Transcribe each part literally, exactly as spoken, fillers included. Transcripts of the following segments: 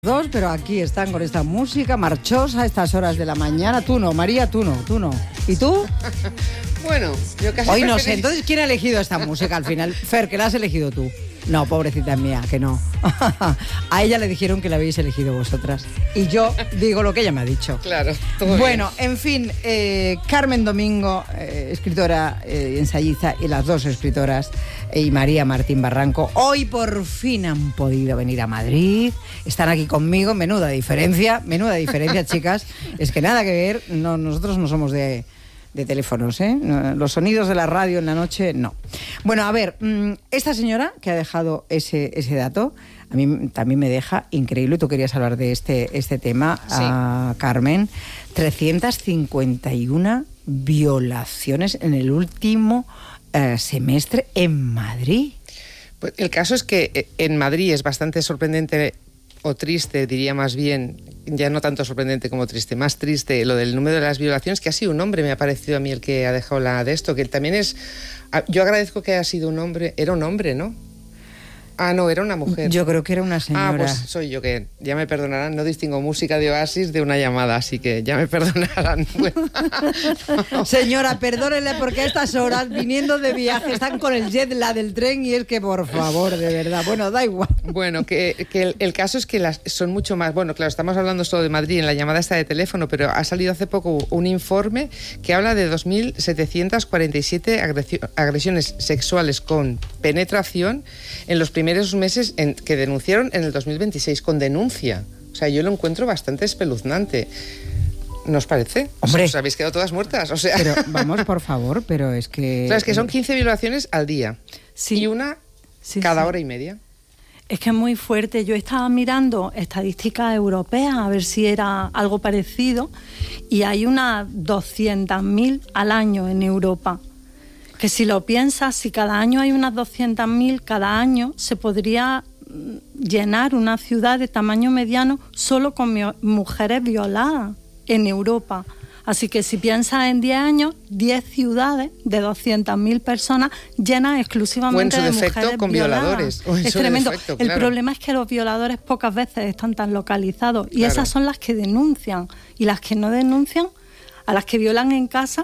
dos, pero aquí están con esta música marchosa a estas horas de la mañana. Tú no, María, tú no, tú no. ¿Y tú? Bueno, yo casi Hoy no preferí... sé, entonces, ¿quién ha elegido esta música al final? Fer, que la has elegido tú. No, pobrecita mía, que no. A ella le dijeron que la habéis elegido vosotras. Y yo digo lo que ella me ha dicho. Claro, todo Bueno, bien. en fin, eh, Carmen Domingo, eh, escritora y eh, ensayista, y las dos escritoras, eh, y María Martín Barranco, hoy por fin han podido venir a Madrid. Están aquí conmigo, menuda diferencia, menuda diferencia, chicas. Es que nada que ver, no, nosotros no somos de... de teléfonos, ¿eh? Los sonidos de la radio en la noche, no. Bueno, a ver, esta señora que ha dejado ese, ese dato, a mí también me deja increíble. Tú querías hablar de este, este tema, sí. a Carmen. trescientas cincuenta y una violaciones en el último eh, semestre en Madrid. Pues el caso es que en Madrid es bastante sorprendente, o triste, diría más bien, ya no tanto sorprendente como triste, más triste lo del número de las violaciones, que ha sido un hombre, me ha parecido a mí el que ha dejado la de esto, que también es... Yo agradezco que haya sido un hombre, era un hombre, ¿no? Ah, no, era una mujer. Yo creo que era una señora. Ah, pues soy yo, que ya me perdonarán, no distingo música de Oasis de una llamada, así que ya me perdonarán. Bueno. Señora, perdónenle porque a estas horas, viniendo de viaje, están con el jet lag del tren y es que, por favor, de verdad, bueno, da igual. Bueno, que, que el, el caso es que las son mucho más... Bueno, claro, estamos hablando solo de Madrid en la llamada esta de teléfono, pero ha salido hace poco un informe que habla de dos mil setecientas cuarenta y siete agresiones sexuales con penetración en los primeros meses en, que denunciaron en el dos mil veintiséis, con denuncia. O sea, yo lo encuentro bastante espeluznante. ¿Nos parece? Hombre. Os habéis quedado todas muertas, o sea... Pero, vamos, por favor, pero es que... O sea, es que son quince violaciones al día. Sí. Y una sí, cada sí. hora y media. Es que es muy fuerte. Yo estaba mirando estadísticas europeas a ver si era algo parecido y hay unas doscientas mil al año en Europa. Que si lo piensas, si cada año hay unas doscientas mil, cada año se podría llenar una ciudad de tamaño mediano solo con mujeres violadas en Europa. Así que si piensas en diez años, diez ciudades de doscientas mil personas llenas exclusivamente de mujeres violadas. O en su defecto con violadores. O en es su tremendo. Defecto, El claro. problema es que los violadores pocas veces están tan localizados y Claro. esas son las que denuncian. Y las que no denuncian, a las que violan en casa...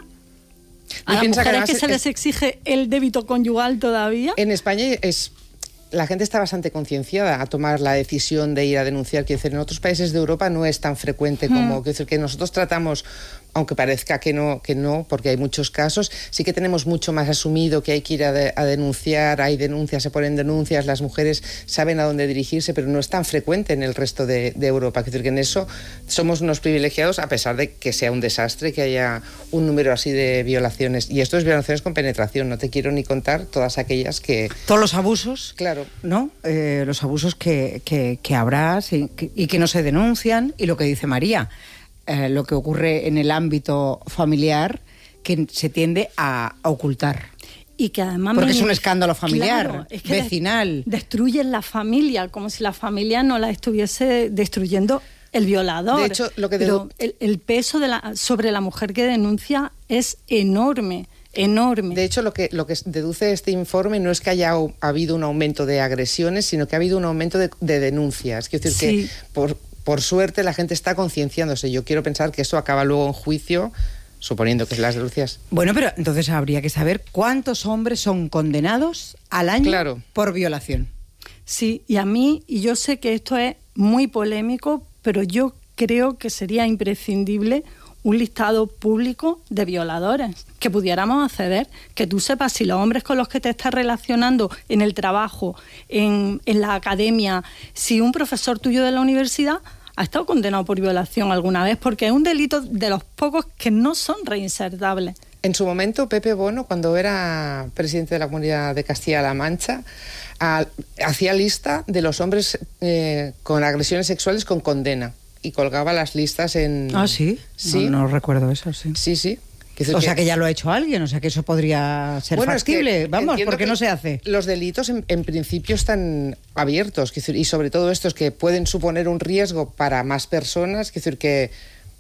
¿A las mujeres que, que se les exige el débito conyugal todavía? En España es... La gente está bastante concienciada a tomar la decisión de ir a denunciar. Quiero decir, en otros países de Europa no es tan frecuente como... Mm. Quiero decir, que nosotros tratamos, aunque parezca que no, que no, porque hay muchos casos, sí que tenemos mucho más asumido que hay que ir a, de, a denunciar, hay denuncias, se ponen denuncias, las mujeres saben a dónde dirigirse, pero no es tan frecuente en el resto de, de Europa. Quiero decir, que en eso somos unos privilegiados, a pesar de que sea un desastre, que haya un número así de violaciones. Y esto es violaciones con penetración, no te quiero ni contar todas aquellas que... Todos los abusos... Claro. ¿No? Eh, los abusos que, que, que habrá sí, que, y que no se denuncian, y lo que dice María, eh, lo que ocurre en el ámbito familiar que se tiende a, a ocultar. Y que además... Porque me... es un escándalo familiar, claro, es que vecinal. Destruyen la familia, como si la familia no la estuviese destruyendo el violador. De hecho, lo que Pero dedu- el, el peso de la, sobre la mujer que denuncia es enorme. Enorme. De hecho, lo que, lo que deduce este informe no es que haya au- habido un aumento de agresiones, sino que ha habido un aumento de, de denuncias. Quiero decir Sí. que, por, por suerte, la gente está concienciándose. Yo quiero pensar que eso acaba luego en juicio, suponiendo que las denuncias... Bueno, pero entonces habría que saber cuántos hombres son condenados al año Claro. por violación. Sí, y a mí, y yo sé que esto es muy polémico, pero yo creo que sería imprescindible un listado público de violadores, que pudiéramos acceder, que tú sepas si los hombres con los que te estás relacionando en el trabajo, en, en la academia, si un profesor tuyo de la universidad ha estado condenado por violación alguna vez, porque es un delito de los pocos que no son reinsertables. En su momento, Pepe Bono, cuando era presidente de la Comunidad de Castilla-La Mancha, a, hacía lista de los hombres eh, con agresiones sexuales con condena. Y colgaba las listas en... Ah, ¿sí? Sí. No, no recuerdo eso, sí. Sí, sí. O sea que ya lo ha hecho alguien, o sea que eso podría ser bueno, factible. Es que Vamos, ¿por qué que no se hace? Los delitos en, en principio están abiertos, quiero decir, y sobre todo estos que pueden suponer un riesgo para más personas, quiero decir que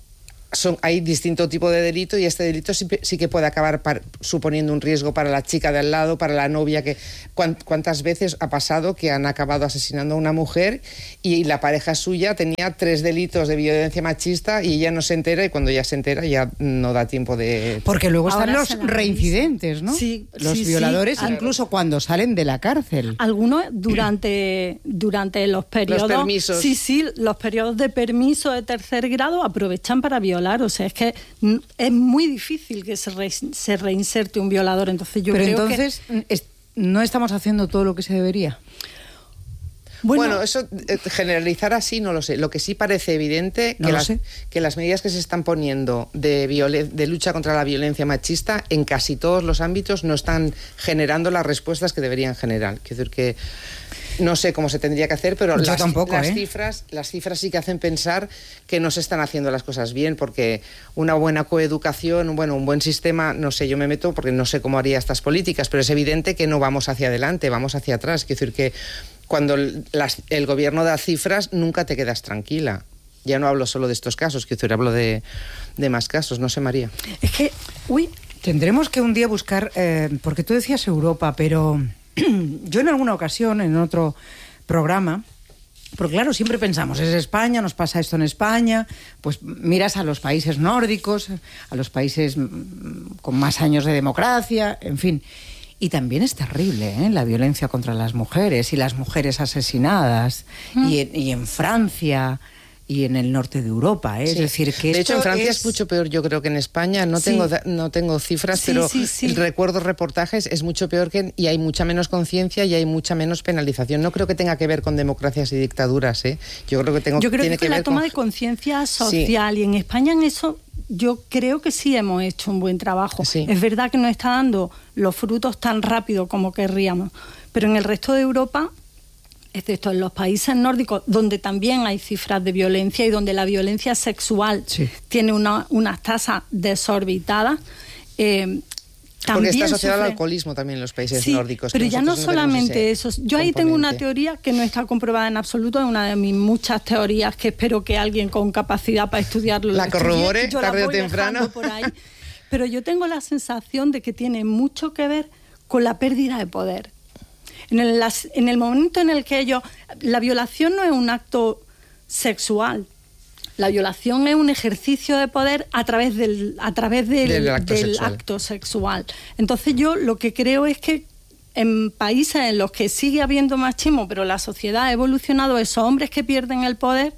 Son, hay distinto tipo de delito y este delito sí, sí que puede acabar par, suponiendo un riesgo para la chica de al lado, para la novia. Que ¿Cuántas veces ha pasado que han acabado asesinando a una mujer y la pareja suya tenía tres delitos de violencia machista y ella no se entera, y cuando ya se entera ya no da tiempo de... Porque luego están Ahora los reincidentes, ¿no? Sí, los sí, violadores, sí, incluso claro, cuando salen de la cárcel. Algunos durante, durante los periodos... Los permisos. Sí, sí, los periodos de permiso de tercer grado aprovechan para violar. O sea, es que es muy difícil que se, re, se reinserte un violador. Entonces yo Pero creo entonces que... es, no estamos haciendo todo lo que se debería. Bueno, bueno, eso eh, generalizar así no lo sé. Lo que sí parece evidente no que, lo las, sé. que las medidas que se están poniendo de, violen, de lucha contra la violencia machista en casi todos los ámbitos no están generando las respuestas que deberían generar. Quiero decir que no sé cómo se tendría que hacer, pero Yo las, tampoco, las ¿eh? cifras, las cifras sí que hacen pensar que no se están haciendo las cosas bien, porque una buena coeducación, bueno, un buen sistema, no sé, yo me meto porque no sé cómo haría estas políticas, pero es evidente que no vamos hacia adelante, vamos hacia atrás. Quiero decir que cuando las, el gobierno da cifras, nunca te quedas tranquila. Ya no hablo solo de estos casos, quiero decir, hablo de, de más casos. No sé, María. Es que, uy, tendremos que un día buscar, eh, porque tú decías Europa, pero yo en alguna ocasión, en otro programa, porque claro, siempre pensamos, es España, nos pasa esto en España, pues miras a los países nórdicos, a los países con más años de democracia, en fin. Y también es terrible, ¿eh?, la violencia contra las mujeres y las mujeres asesinadas. Mm. Y, en, y en Francia y en el norte de Europa, ¿eh? Sí. Es decir, que de esto hecho en Francia es... es mucho peor, yo creo, que en España. No sí. tengo no tengo cifras, sí, pero sí, sí. el recuerdo reportajes es mucho peor, que y hay mucha menos conciencia y hay mucha menos penalización. No creo que tenga que ver con democracias y dictaduras, ¿eh? Yo creo que tengo yo creo tiene que, que la ver toma con... de conciencia social, sí. Y en España en eso yo creo que sí hemos hecho un buen trabajo. Sí. Es verdad que no está dando los frutos tan rápido como querríamos, pero en el resto de Europa, excepto en los países nórdicos, donde también hay cifras de violencia y donde la violencia sexual sí. tiene una, unas tasas desorbitadas, eh, porque está asociado sufre... al alcoholismo también en los países sí, nórdicos. Pero ya no solamente eso. Yo ahí componente. tengo una teoría que no está comprobada en absoluto, es una de mis muchas teorías que espero que alguien con capacidad para estudiarlo la corrobore tarde o voy temprano. Por ahí. Pero yo tengo la sensación de que tiene mucho que ver con la pérdida de poder. En el, las, en el momento en el que ellos... La violación no es un acto sexual. La violación es un ejercicio de poder a través del, a través del, del, acto, del sexual. acto sexual. Entonces yo lo que creo es que en países en los que sigue habiendo machismo, pero la sociedad ha evolucionado, esos hombres que pierden el poder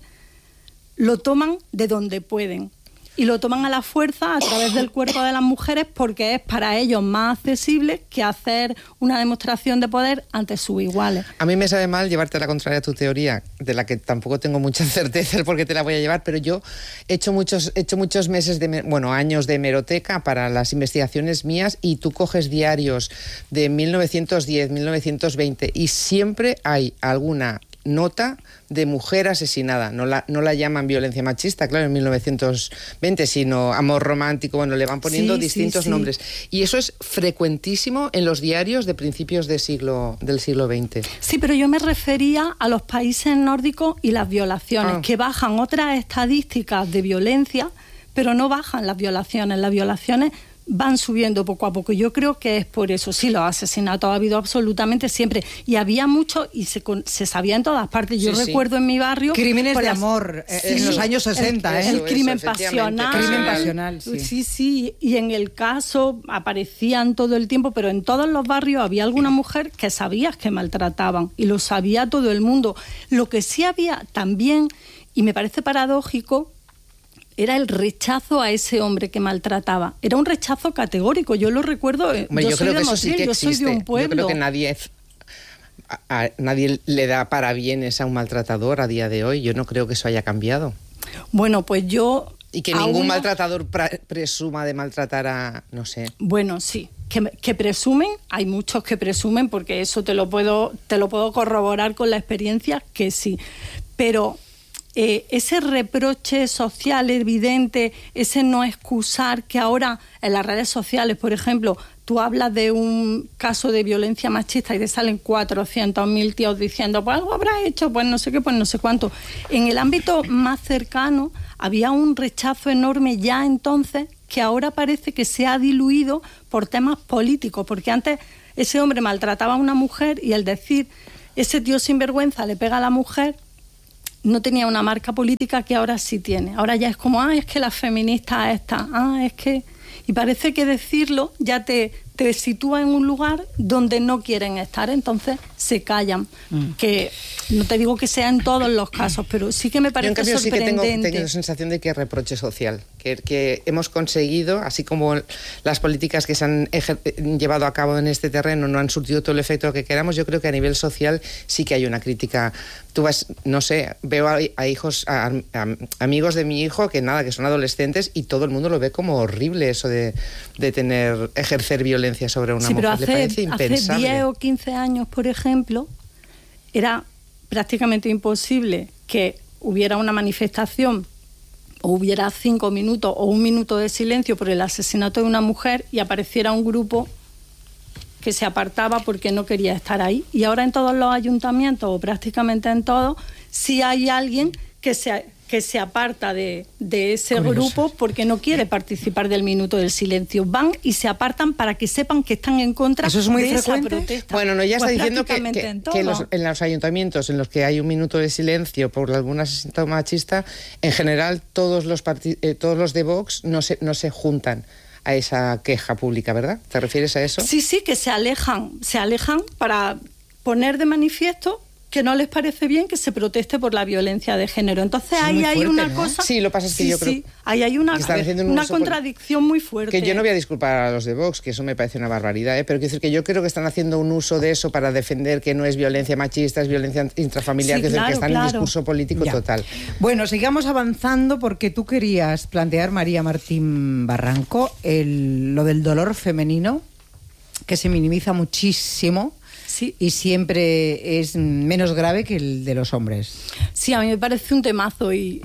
lo toman de donde pueden. Y lo toman a la fuerza a través del cuerpo de las mujeres porque es para ellos más accesible que hacer una demostración de poder ante sus iguales. A mí me sabe mal llevarte a la contraria a tu teoría, de la que tampoco tengo mucha certeza por qué te la voy a llevar, pero yo he hecho muchos, he hecho muchos meses, de, bueno, años de hemeroteca para las investigaciones mías, y tú coges diarios de mil novecientos diez, mil novecientos veinte y siempre hay alguna nota de mujer asesinada. No la, no la llaman violencia machista, claro, en mil novecientos veinte, sino amor romántico. Bueno, le van poniendo sí, distintos sí, sí. nombres. Y eso es frecuentísimo en los diarios de principios de siglo, del siglo veinte. Sí, pero yo me refería a los países nórdicos y las violaciones, ah. que bajan otras estadísticas de violencia, pero no bajan las violaciones. Las violaciones van subiendo poco a poco. Yo creo que es por eso. Sí, los asesinatos ha habido absolutamente siempre. Y había mucho, y se, se sabía en todas partes. Yo sí, recuerdo sí. en mi barrio... Crímenes de las, amor, sí, en los años sesenta, el, ¿eh? El crimen eso, pasional. Crimen pasional, sí. Sí, sí. Y en el caso aparecían todo el tiempo, pero en todos los barrios había alguna mujer que sabías que maltrataban. Y lo sabía todo el mundo. Lo que sí había también, y me parece paradójico, era el rechazo a ese hombre que maltrataba. Era un rechazo categórico. Yo lo recuerdo. Hombre, yo, yo soy creo de que eso Motril, sí que yo existe. soy de un pueblo. Yo creo que nadie, a, a, nadie le da parabienes a un maltratador a día de hoy. Yo no creo que eso haya cambiado. Bueno, pues yo... Y que ningún una... maltratador pre presuma de maltratar a... no sé. Bueno, sí. Que, que presumen, hay muchos que presumen, porque eso te lo puedo, te lo puedo corroborar con la experiencia, que sí. Pero... Eh, ese reproche social evidente, ese no excusar, que ahora en las redes sociales, por ejemplo, tú hablas de un caso de violencia machista y te salen cuatrocientos mil tíos diciendo, pues algo habrá hecho, pues no sé qué, pues no sé cuánto. En el ámbito más cercano había un rechazo enorme ya entonces, que ahora parece que se ha diluido por temas políticos, porque antes ese hombre maltrataba a una mujer y el decir, ese tío sinvergüenza le pega a la mujer, no tenía una marca política que ahora sí tiene. Ahora ya es como, ah, es que la feminista está, ah, es que... Y parece que decirlo ya te, te sitúa en un lugar donde no quieren estar, entonces se callan. Mm. Que no te digo que sea en todos los casos, pero sí que me parece sorprendente. Yo en cambio sí que tengo, tengo la sensación de que es reproche social, que, que hemos conseguido, así como las políticas que se han ejer- llevado a cabo en este terreno no han surtido todo el efecto que queramos, yo creo que a nivel social sí que hay una crítica. Tú vas, no sé, veo a, a hijos, a, a, a amigos de mi hijo que nada, que son adolescentes y todo el mundo lo ve como horrible eso de, de tener, ejercer violencia sobre una sí, mujer. Pero hace, le parece impensable. Hace diez o quince años, por ejemplo, era prácticamente imposible que hubiera una manifestación o hubiera cinco minutos o un minuto de silencio por el asesinato de una mujer y apareciera un grupo que se apartaba porque no quería estar ahí. Y ahora en todos los ayuntamientos, o prácticamente en todos, sí hay alguien que se, que se aparta de, de ese Curioso. grupo porque no quiere participar del minuto del silencio. Van y se apartan para que sepan que están en contra ¿Eso es muy de frecuente? esa protesta. Bueno, no, ya pues está diciendo que, que, en, que los, en los ayuntamientos en los que hay un minuto de silencio por algún asesinato machista, en general todos los, parti- eh, todos los de Vox no se, no se juntan a esa queja pública, ¿verdad? ¿Te refieres a eso? Sí, sí, que se alejan, se alejan para poner de manifiesto que no les parece bien que se proteste por la violencia de género. Entonces es ahí hay fuerte, una ¿no? cosa... Sí, lo que pasa es que sí, yo creo... Sí, ahí hay una, un una contradicción muy fuerte. Que yo no voy a disculpar a los de Vox, que eso me parece una barbaridad, ¿eh? Pero quiero decir que yo creo que están haciendo un uso de eso para defender que no es violencia machista, es violencia intrafamiliar, sí, que, claro, decir, que están claro. en discurso político ya. total. Bueno, sigamos avanzando porque tú querías plantear, María Martín Barranco, el, lo del dolor femenino, que se minimiza muchísimo. Sí. Y siempre es menos grave que el de los hombres. Sí, a mí me parece un temazo y,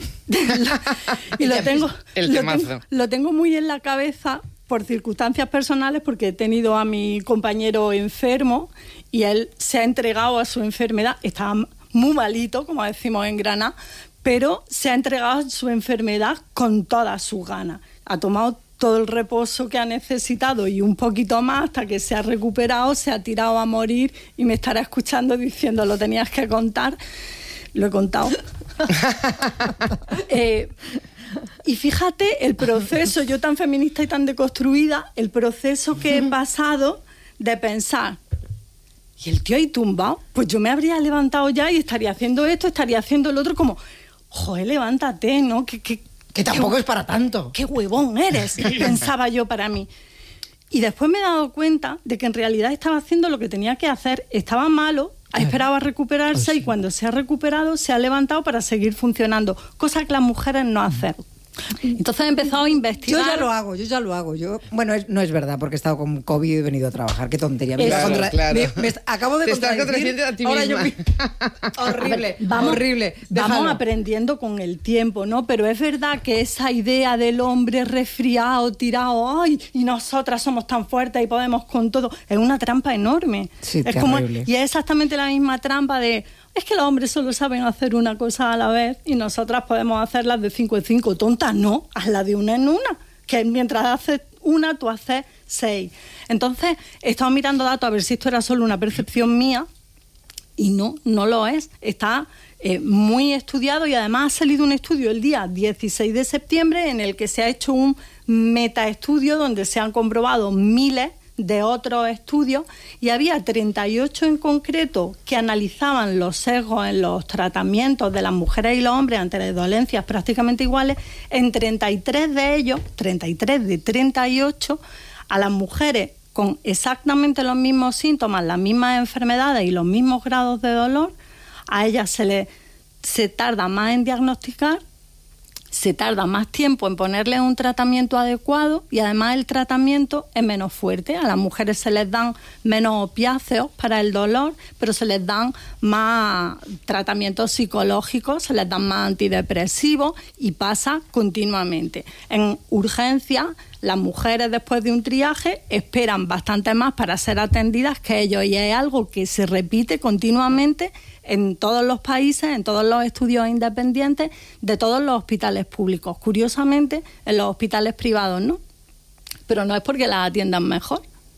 y lo, tengo, el lo, temazo. tengo, lo tengo muy en la cabeza por circunstancias personales, porque he tenido a mi compañero enfermo y él se ha entregado a su enfermedad. Estaba muy malito, como decimos en Granada, pero se ha entregado a su enfermedad con todas sus ganas. Ha tomado todo el reposo que ha necesitado y un poquito más hasta que se ha recuperado, se ha tirado a morir y me estará escuchando diciendo, lo tenías que contar. Lo he contado. eh, y fíjate el proceso, yo tan feminista y tan deconstruida, el proceso que he pasado de pensar, y el tío ahí tumbado, pues yo me habría levantado ya y estaría haciendo esto, estaría haciendo el otro, como, joder, levántate, ¿no? Que, que, Que tampoco qué, es para tanto. ¡Qué huevón eres! Pensaba yo para mí. Y después me he dado cuenta de que en realidad estaba haciendo lo que tenía que hacer. Estaba malo, ha esperado a recuperarse oh, sí. y cuando se ha recuperado se ha levantado para seguir funcionando. Cosa que las mujeres no hacen. Entonces he empezado a investigar. Yo ya lo hago, yo ya lo hago. Yo, bueno, es, no es verdad, porque he estado con COVID y he venido a trabajar. Qué tontería. Me claro, contra... claro. Me, me acabo de Te estás contradecir. a ti Ahora misma. Yo... horrible, ver, vamos, horrible. Vamos Déjalo. aprendiendo con el tiempo, ¿no? Pero es verdad que esa idea del hombre resfriado, tirado, ay, y nosotras somos tan fuertes y podemos con todo, es una trampa enorme. Sí, es como, y es exactamente la misma trampa de... Es que los hombres solo saben hacer una cosa a la vez y nosotras podemos hacerlas de cinco en cinco. Tontas, no, hazla de una en una. Que mientras haces una, tú haces seis. Entonces, he estado mirando datos a ver si esto era solo una percepción mía y no, no lo es. Está eh, muy estudiado y además ha salido un estudio el día dieciséis de septiembre en el que se ha hecho un metaestudio donde se han comprobado miles de otros estudios y había treinta y ocho en concreto que analizaban los sesgos en los tratamientos de las mujeres y los hombres ante las dolencias prácticamente iguales. En treinta y tres de ellos, treinta y tres de treinta y ocho, a las mujeres con exactamente los mismos síntomas, las mismas enfermedades y los mismos grados de dolor, a ellas se les se tarda más en diagnosticar, se tarda más tiempo en ponerles un tratamiento adecuado y además el tratamiento es menos fuerte. A las mujeres se les dan menos opiáceos para el dolor, pero se les dan más tratamientos psicológicos, se les dan más antidepresivos y pasa continuamente. En urgencia, las mujeres después de un triaje esperan bastante más para ser atendidas que ellos, y es algo que se repite continuamente en todos los países, en todos los estudios independientes de todos los hospitales públicos. Curiosamente, en los hospitales privados no, pero no es porque las atiendan mejor.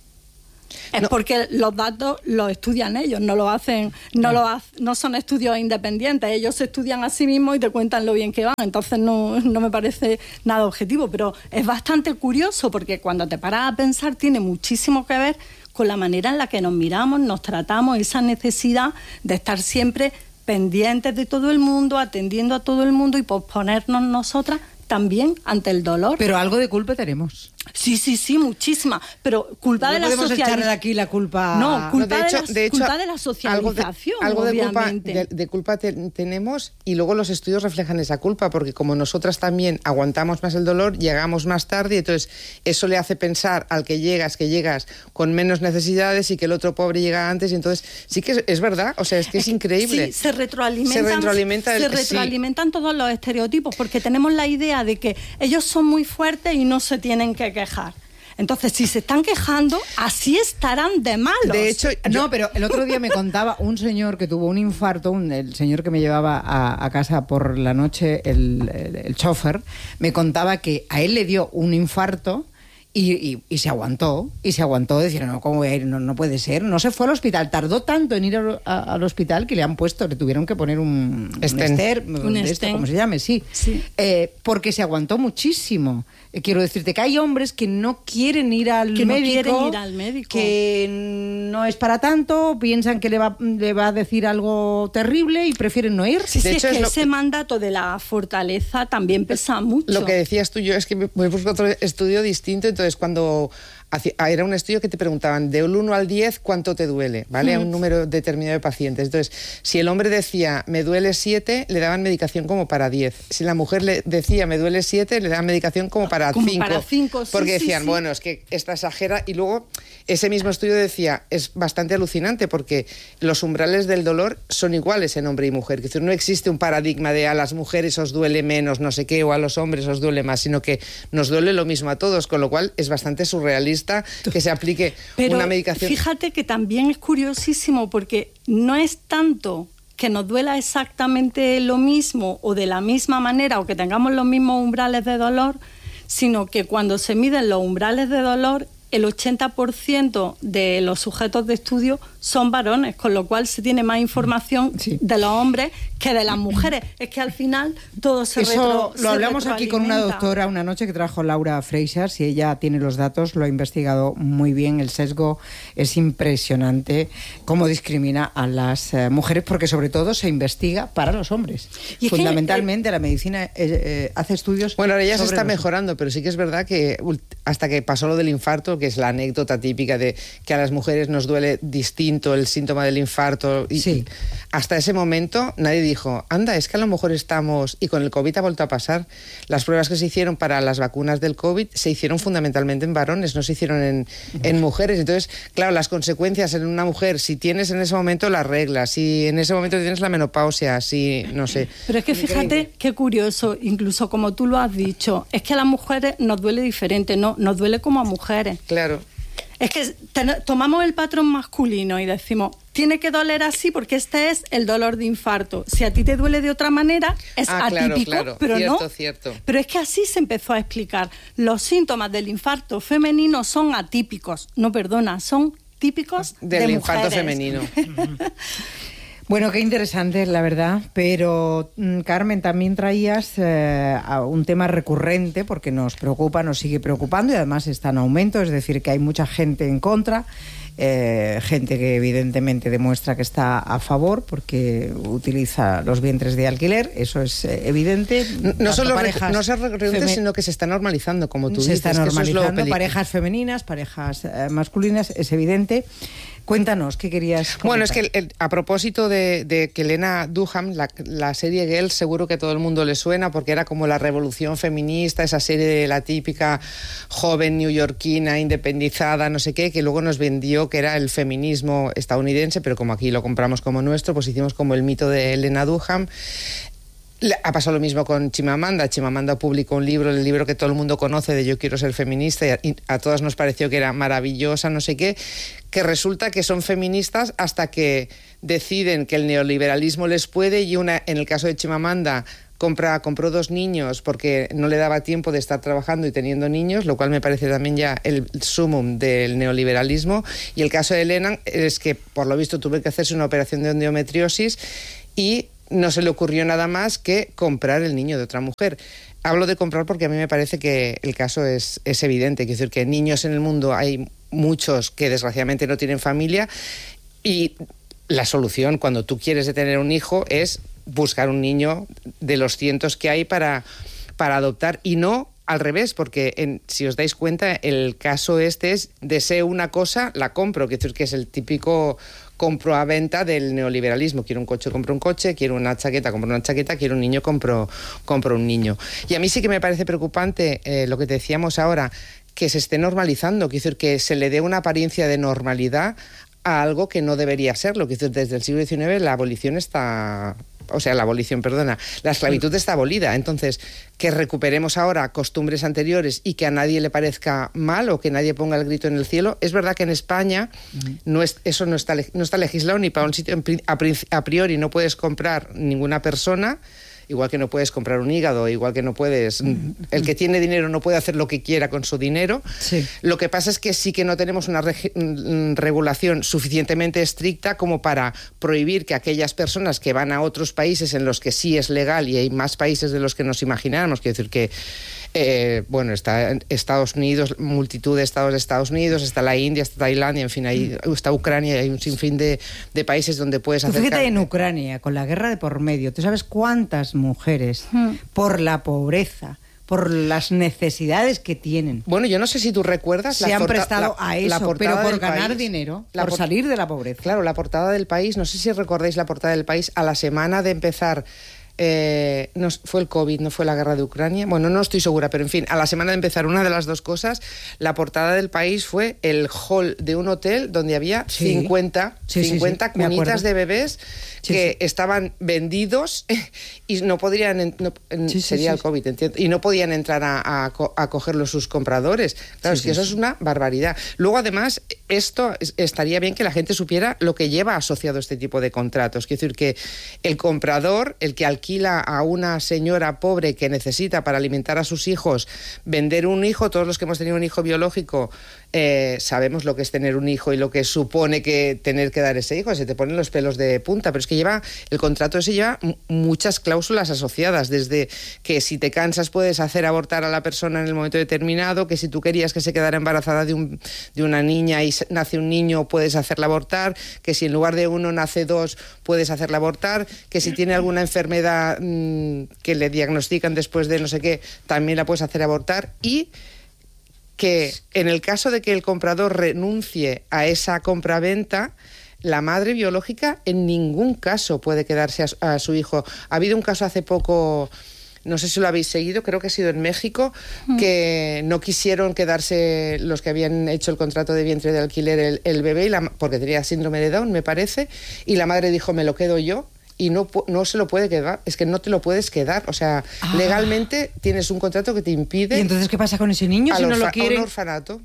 Es no. porque los datos los estudian ellos, no lo hacen, no, no. Lo ha, no son estudios independientes, ellos se estudian a sí mismos y te cuentan lo bien que van, entonces no, no me parece nada objetivo, pero es bastante curioso porque cuando te paras a pensar tiene muchísimo que ver con la manera en la que nos miramos, nos tratamos, esa necesidad de estar siempre pendientes de todo el mundo, atendiendo a todo el mundo y posponernos nosotras también ante el dolor. Pero algo de culpa tenemos. Sí, sí, sí, muchísima. Pero culpa no de la socialización. No podemos echarle aquí la culpa. No, culpa, no, de, hecho, de, la, de hecho, culpa de la socialización. Algo de, algo de culpa, obviamente. de, de culpa te, tenemos, y luego los estudios reflejan esa culpa, porque como nosotras también aguantamos más el dolor, llegamos más tarde, y entonces eso le hace pensar al que llegas, que llegas con menos necesidades y que el otro pobre llega antes, y entonces sí que es, es verdad, o sea, es que es, es increíble. Sí, se retroalimentan, se retroalimenta el, se retroalimentan sí. todos los estereotipos, porque tenemos la idea de que ellos son muy fuertes y no se tienen que quejar. Entonces, si se están quejando, así estarán de malos. De hecho, yo... no, pero el otro día me contaba un señor que tuvo un infarto, un, el señor que me llevaba a, a casa por la noche, el, el, el chofer, me contaba que a él le dio un infarto y, y, y se aguantó, y se aguantó, decir, no, ¿cómo voy a ir? No, no puede ser. No se fue al hospital, tardó tanto en ir a, a, al hospital que le han puesto, le tuvieron que poner un, un ester, un esto, como se llame, sí, sí. Eh, porque se aguantó muchísimo. Eh, quiero decirte que hay hombres que no quieren ir al que médico, no quieren ir al médico, que no es para tanto, piensan que le va, le va a decir algo terrible y prefieren no ir. Sí, de sí, hecho, es que es ese que... mandato de la fortaleza también pesa mucho. Lo que decías tú, yo es que me busco otro estudio distinto, entonces cuando era un estudio que te preguntaban del uno al diez cuánto te duele, ¿vale? A un número determinado de pacientes. Entonces, si el hombre decía me duele siete, le daban medicación como para diez. Si la mujer le decía me duele siete, le daban medicación como para cinco. Porque sí, decían, sí, bueno, es que esta exagera. Y luego ese mismo estudio decía, es bastante alucinante porque los umbrales del dolor son iguales en hombre y mujer. Es decir, no existe un paradigma de a las mujeres os duele menos, no sé qué, o a los hombres os duele más, sino que nos duele lo mismo a todos, con lo cual es bastante surrealista que se aplique Pero una medicación. Fíjate que también es curiosísimo porque no es tanto que nos duela exactamente lo mismo o de la misma manera o que tengamos los mismos umbrales de dolor, sino que cuando se miden los umbrales de dolor, el ochenta por ciento de los sujetos de estudio son varones, con lo cual se tiene más información sí. de los hombres que de las mujeres. Es que al final todo se Eso retro, lo hablamos aquí con una doctora una noche que trajo Laura Freixas, y ella tiene los datos, lo ha investigado muy bien. El sesgo es impresionante, cómo discrimina a las eh, mujeres, porque sobre todo se investiga para los hombres. Y Fundamentalmente que, eh, la medicina eh, eh, hace estudios. Bueno, ahora ya se está los... mejorando, pero sí que es verdad que hasta que pasó lo del infarto, que es la anécdota típica de que a las mujeres nos duele distinto el síntoma del infarto, y sí. hasta ese momento nadie dijo, anda, es que a lo mejor estamos, y con el COVID ha vuelto a pasar, las pruebas que se hicieron para las vacunas del COVID se hicieron fundamentalmente en varones, no se hicieron en, en mujeres. Entonces, claro, las consecuencias en una mujer, si tienes en ese momento las reglas, si en ese momento tienes la menopausia, si, no sé. Pero es que fíjate qué curioso, incluso como tú lo has dicho, es que a las mujeres nos duele diferente, no, nos duele como a mujeres. Claro. Es que ten, tomamos el patrón masculino y decimos, tiene que doler así porque este es el dolor de infarto. Si a ti te duele de otra manera, es ah, atípico, claro, claro. pero cierto, no. Cierto. Pero es que así se empezó a explicar. Los síntomas del infarto femenino son atípicos. No, perdona, son típicos del de infarto mujeres. femenino. Bueno, qué interesante, la verdad, pero Carmen, también traías eh, un tema recurrente porque nos preocupa, nos sigue preocupando y además está en aumento, es decir, que hay mucha gente en contra, eh, gente que evidentemente demuestra que está a favor porque utiliza los vientres de alquiler, eso es eh, evidente. No, no solo parejas no se recurrente, sino que se está normalizando, como tú se dices. Se está normalizando, es parejas femeninas, parejas eh, masculinas, es evidente. Cuéntanos, ¿qué querías comentar? Bueno, es que el, el, a propósito de, de que Lena Dunham, la, la serie Girls, seguro que todo el mundo le suena porque era como la revolución feminista, esa serie de la típica joven neoyorquina, independizada, no sé qué, que luego nos vendió que era el feminismo estadounidense, pero como aquí lo compramos como nuestro, pues hicimos como el mito de Lena Dunham. Ha pasado lo mismo con Chimamanda. Chimamanda publicó un libro, el libro que todo el mundo conoce de Yo quiero ser feminista, y a todas nos pareció que era maravillosa, no sé qué, que resulta que son feministas hasta que deciden que el neoliberalismo les puede, y una, en el caso de Chimamanda, compra, compró dos niños porque no le daba tiempo de estar trabajando y teniendo niños, lo cual me parece también ya el sumum del neoliberalismo. Y el caso de Elena es que, por lo visto, tuvo que hacerse una operación de endometriosis y no se le ocurrió nada más que comprar el niño de otra mujer. Hablo de comprar porque a mí me parece que el caso es, es evidente. Quiero decir que niños en el mundo hay muchos que desgraciadamente no tienen familia, y la solución cuando tú quieres de tener un hijo es buscar un niño de los cientos que hay para, para adoptar, y no al revés, porque en, si os dais cuenta, el caso este es deseo una cosa, la compro, quiero decir que es el típico compro a venta del neoliberalismo. Quiero un coche, compro un coche, quiero una chaqueta, compro una chaqueta, quiero un niño, compro, compro un niño. Y a mí sí que me parece preocupante eh, lo que te decíamos ahora, que se esté normalizando, quiero decir que se le dé una apariencia de normalidad a algo que no debería serlo. Quiero decir, desde el siglo diecinueve la abolición está... O sea, la abolición, perdona, la esclavitud está abolida. Entonces, que recuperemos ahora costumbres anteriores y que a nadie le parezca mal o que nadie ponga el grito en el cielo. Es verdad que en España uh-huh. no es, eso no está, no está legislado ni para un sitio. A, a priori no puedes comprar ninguna persona, igual que no puedes comprar un hígado, igual que no puedes... El que tiene dinero no puede hacer lo que quiera con su dinero. Sí. Lo que pasa es que sí que no tenemos una reg- regulación suficientemente estricta como para prohibir que aquellas personas que van a otros países en los que sí es legal, y hay más países de los que nos imaginamos, quiero decir que Eh, bueno, está Estados Unidos, multitud de estados de Estados Unidos, está la India, está Tailandia, en fin, ahí está Ucrania, hay un sinfín de, de países donde puedes hacer... Fíjate en Ucrania, con la guerra de por medio, ¿tú sabes cuántas mujeres, hmm. por la pobreza, por las necesidades que tienen? Bueno, yo no sé si tú recuerdas... Se han prestado la, a eso, pero por ganar país, dinero, por por, salir de la pobreza. Claro, la portada del País, no sé si recordáis la portada del País, a la semana de empezar... Eh, no, fue el COVID, no fue la guerra de Ucrania, bueno, no estoy segura, pero en fin, a la semana de empezar una de las dos cosas, la portada del País fue el hall de un hotel donde había sí. cincuenta, sí, cincuenta sí, sí, cunitas de bebés sí, que sí. estaban vendidos y no podrían, no, sí, sería sí, el COVID, entiendo, y no podían entrar a, a, a cogerlos sus compradores. Claro, sí, es que sí, eso sí. es una barbaridad. Luego, además, esto estaría bien que la gente supiera lo que lleva asociado este tipo de contratos. Quiero decir que el comprador, el que alquila alquila a una señora pobre que necesita para alimentar a sus hijos, vender un hijo, todos los que hemos tenido un hijo biológico eh, sabemos lo que es tener un hijo y lo que supone que tener que dar ese hijo, se te ponen los pelos de punta, pero es que lleva, el contrato ese lleva m- muchas cláusulas asociadas, desde que si te cansas puedes hacer abortar a la persona en el momento determinado, que si tú querías que se quedara embarazada de, un, de una niña y nace un niño puedes hacerla abortar, que si en lugar de uno nace dos puedes hacerla abortar, que si tiene alguna enfermedad que le diagnostican después de no sé qué, también la puedes hacer abortar, y que en el caso de que el comprador renuncie a esa compraventa, la madre biológica en ningún caso puede quedarse a, a su hijo. Ha habido un caso hace poco, no sé si lo habéis seguido, creo que ha sido en México, mm. que no quisieron quedarse los que habían hecho el contrato de vientre de alquiler el, el bebé, y la, porque tenía síndrome de Down, me parece, y la madre dijo, me lo quedo yo. Y no, no se lo puede quedar, es que no te lo puedes quedar, o sea, ah. legalmente tienes un contrato que te impide... ¿Y entonces qué pasa con ese niño si no lo quiere? A un orfanato.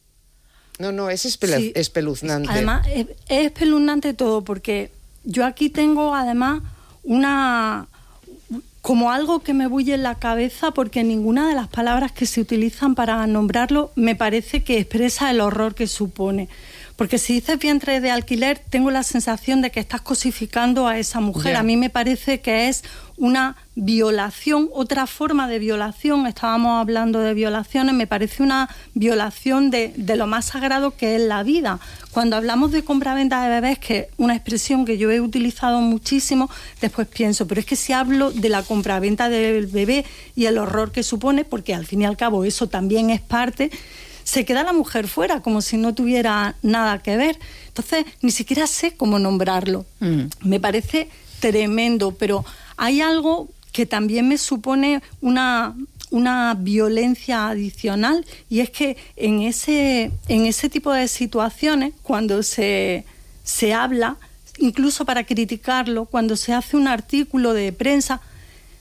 No, no, es espelu- sí. espeluznante. Además, es, es espeluznante todo, porque yo aquí tengo además una... como algo que me bulle en la cabeza, porque ninguna de las palabras que se utilizan para nombrarlo me parece que expresa el horror que supone. Porque si dices vientre de alquiler, tengo la sensación de que estás cosificando a esa mujer. Yeah. A mí me parece que es una violación, otra forma de violación. Estábamos hablando de violaciones, me parece una violación de, de lo más sagrado que es la vida. Cuando hablamos de compraventa de bebés, que es una expresión que yo he utilizado muchísimo, después pienso, pero es que si hablo de la compraventa del bebé y el horror que supone, porque al fin y al cabo eso también es parte... se queda la mujer fuera, como si no tuviera nada que ver. Entonces, ni siquiera sé cómo nombrarlo. Mm. Me parece tremendo, pero hay algo que también me supone una, una violencia adicional, y es que en ese, en ese tipo de situaciones, cuando se, se habla, incluso para criticarlo, cuando se hace un artículo de prensa,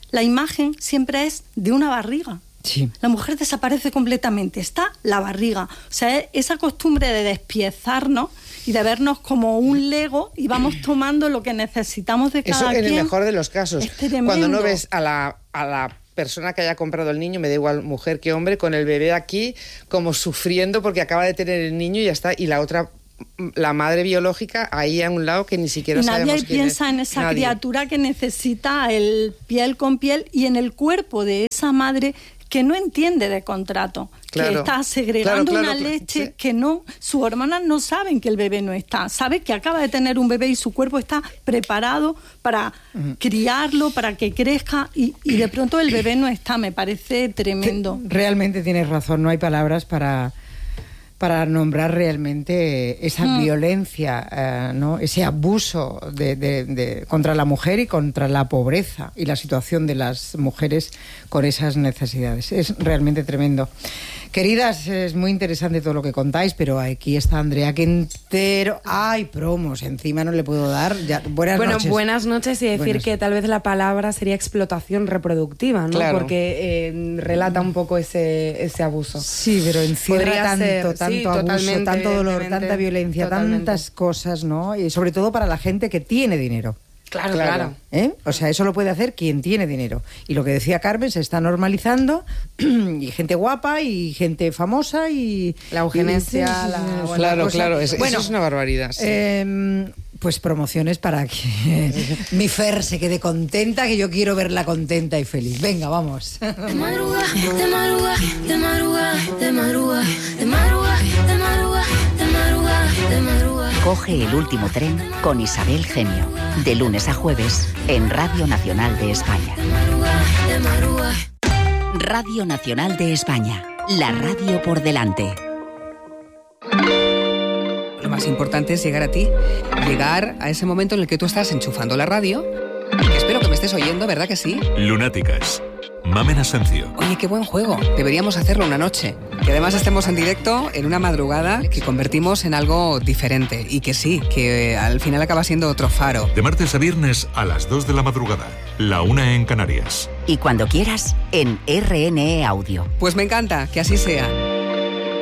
la imagen siempre es de una barriga. Sí. La mujer desaparece completamente, está la barriga. O sea, esa costumbre de despiezarnos y de vernos como un Lego y vamos tomando lo que necesitamos de cada Eso en quien. el mejor de los casos. Cuando no ves a la, a la persona que haya comprado el niño, me da igual mujer que hombre, con el bebé aquí como sufriendo porque acaba de tener el niño y ya está, y la otra, la madre biológica ahí a un lado que ni siquiera y sabemos nadie quién piensa es. en esa Nadie. criatura que necesita el piel con piel y en el cuerpo de esa madre que no entiende de contrato, Claro. que está segregando Claro, claro, una claro, leche sí. que no, sus hermanas no saben que el bebé no está, sabe que acaba de tener un bebé y su cuerpo está preparado para uh-huh. criarlo, para que crezca y, y de pronto el bebé no está, me parece tremendo. Realmente tienes razón, no hay palabras para... para nombrar realmente esa mm. violencia, eh, ¿no? Ese abuso de, de, de, contra la mujer y contra la pobreza y la situación de las mujeres con esas necesidades. Es realmente tremendo. Queridas, es muy interesante todo lo que contáis, pero aquí está Andrea Quintero. ¡Ay, promos! Encima no le puedo dar. Ya, buenas bueno, noches. buenas noches y decir buenas. que tal vez la palabra sería explotación reproductiva, ¿no? Claro. Porque eh, relata un poco ese, ese abuso. Sí, pero encierra Podría tanto, ser, tanto sí, abuso, totalmente, tanto dolor, evidentemente, tanta violencia, totalmente. tantas cosas, ¿no? Y sobre todo para la gente que tiene dinero. Claro, Claro. claro. ¿Eh? O sea, eso lo puede hacer quien tiene dinero. Y lo que decía Carmen, se está normalizando, y gente guapa y gente famosa y... La eugenesia, y- la- bueno, Claro, cosa- claro, es, bueno, eso es una barbaridad. Sí. eh, pues promociones para que mi Fer se quede contenta, que yo quiero verla contenta y feliz. Venga, vamos. De madrugada, de madrugada, de madrugada, de madrugada, de madrugada, de madrugada, de madrugada, de madrugada. Coge el último tren con Isabel Gemio, de lunes a jueves en Radio Nacional de España. De madrugada, de madrugada. Radio Nacional de España, la radio por delante. Lo más importante es llegar a ti, llegar a ese momento en el que tú estás enchufando la radio, y que espero que me estés oyendo, ¿verdad que sí? Lunáticas. Mamen Asencio. Oye, qué buen juego. Deberíamos hacerlo una noche. Que además estemos en directo en una madrugada que convertimos en algo diferente. Y que sí, que al final acaba siendo otro faro. De martes a viernes a las dos de la madrugada. La una en Canarias. Y cuando quieras, en R N E Audio. Pues me encanta, que así sea.